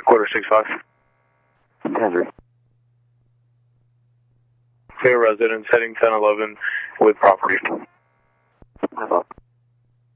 Quarter 65. 10-3. Clear residence heading 1011 with property. Have up.